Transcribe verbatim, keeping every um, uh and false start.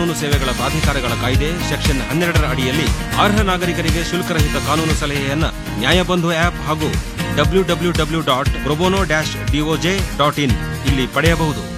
ಕಾನೂನು ಸೇವೆಗಳ ಪ್ರಾಧಿಕಾರಗಳ ಕಾಯ್ದೆ ಸೆಕ್ಷನ್ ಹನ್ನೆರಡರ ಅಡಿಯಲ್ಲಿ ಅರ್ಹ ನಾಗರಿಕರಿಗೆ ಶುಲ್ಕರಹಿತ ಕಾನೂನು ಸಲಹೆಯನ್ನ ನ್ಯಾಯಬಂಧು ಆಪ್ ಹಾಗೂ W W W dot pro bono dash DOJ dot in ಇಲ್ಲಿ ಪಡೆಯಬಹುದು.